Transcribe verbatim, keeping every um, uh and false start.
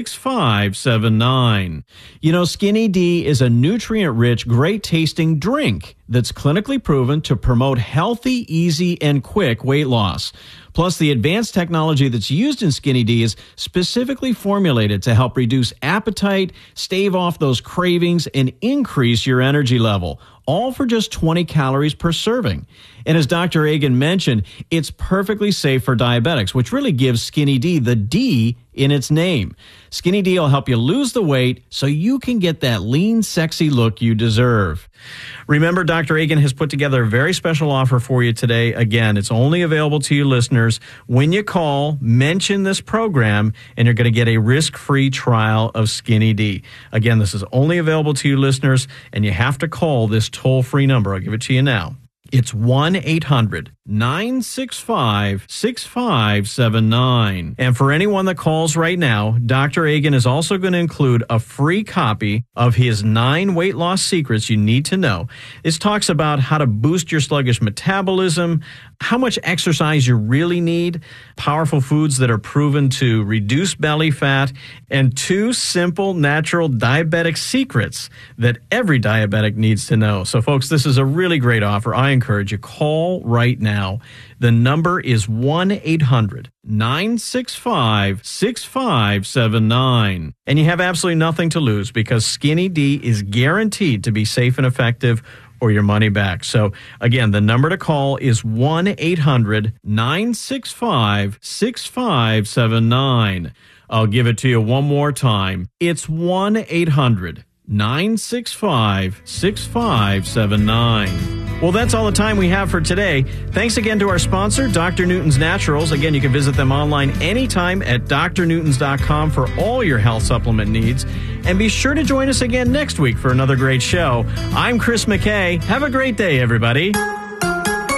six five seven nine. You know, Skinny D is a nutrient-rich, great-tasting drink that's clinically proven to promote healthy, easy, and quick weight loss. Plus, the advanced technology that's used in Skinny D is specifically formulated to help reduce appetite, stave off those cravings, and increase your energy level, all for just twenty calories per serving. And as Doctor Agan mentioned, it's perfectly safe for diabetics, which really gives Skinny D the D in its name. Skinny D will help you lose the weight so you can get that lean, sexy look you deserve. Remember, Doctor Agan has put together a very special offer for you today. Again, it's only available to you listeners. When you call, mention this program, and you're going to get a risk-free trial of Skinny D. Again, this is only available to you listeners, and you have to call this toll-free number. I'll give it to you now. It's one eight hundred nine six five six five seven nine. And for anyone that calls right now, Doctor Agan is also going to include a free copy of his nine weight loss secrets you need to know. This talks about how to boost your sluggish metabolism, how much exercise you really need, powerful foods that are proven to reduce belly fat, and two simple, natural diabetic secrets that every diabetic needs to know. So, folks, this is a really great offer. I encourage you, call right now. The number is one eight hundred nine six five six five seven nine. And you have absolutely nothing to lose because Skinny D is guaranteed to be safe and effective or your money back. So, again, the number to call is one eight hundred nine six five six five seven nine. I'll give it to you one more time. It's one eight hundred nine six five six five seven nine. Well, that's all the time we have for today. Thanks again to our sponsor, Doctor Newton's Naturals. Again, you can visit them online anytime at d r newtons dot com for all your health supplement needs. And be sure to join us again next week for another great show. I'm Chris McKay. Have a great day, everybody.